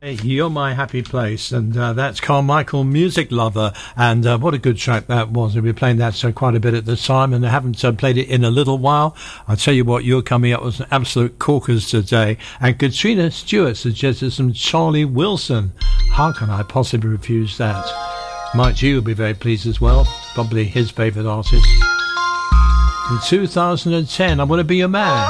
You're My Happy Place, and that's Carmichael, Music Lover, and what a good track that was. We've been playing that quite a bit at the time, and I haven't played it in a little while. I'll tell you what, you're coming up with an absolute corkers today, and Katrina Stewart suggested some Charlie Wilson. How can I possibly refuse that? Mike G will be very pleased as well, probably his favourite artist. In 2010, I Want to Be Your Man.